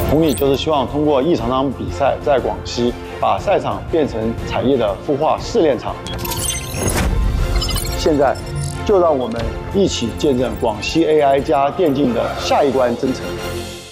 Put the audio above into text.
同理，就是希望通过一场场比赛，在广西把赛场变成产业的孵化试炼场。现在，就让我们一起见证广西 AI 加电竞的下一关征程。